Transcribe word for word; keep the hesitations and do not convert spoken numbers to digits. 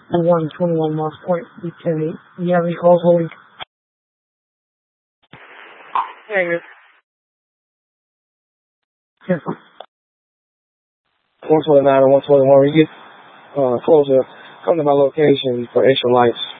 one twenty-one Moss Point, B ten eight. Do you have any calls holding? Negative. Yes. one twenty-nine and one twenty-one, when you get uh, closer, come to my location for extra lights.